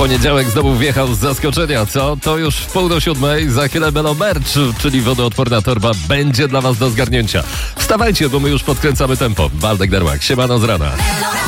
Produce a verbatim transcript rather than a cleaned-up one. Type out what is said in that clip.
Poniedziałek znowu wjechał z zaskoczenia, co? To już w pół do siódmej, za chwilę Melo Merch, czyli wodoodporna torba, będzie dla was do zgarnięcia. Wstawajcie, bo my już podkręcamy tempo. Waldek Darłak, siemano z rana.